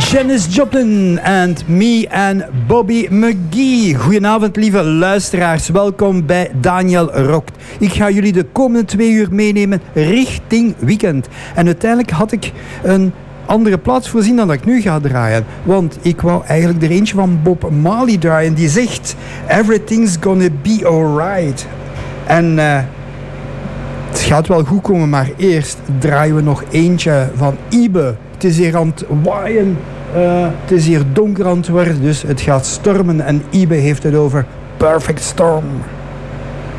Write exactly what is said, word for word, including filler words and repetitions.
Janis Joplin en Me and Bobby McGee. Goedenavond, lieve luisteraars. Welkom bij Daniel Rockt. Ik ga jullie de komende twee uur meenemen richting weekend. En uiteindelijk had ik een andere plaats voorzien dan dat ik nu ga draaien. Want ik wou eigenlijk er eentje van Bob Marley draaien. Die zegt, everything's gonna be alright. En uh, het gaat wel goed komen, maar eerst draaien we nog eentje van Ibe. Het is hier aan het waaien. Uh, het is hier donker aan het worden, dus het gaat stormen. En Ibe heeft het over Perfect Storm.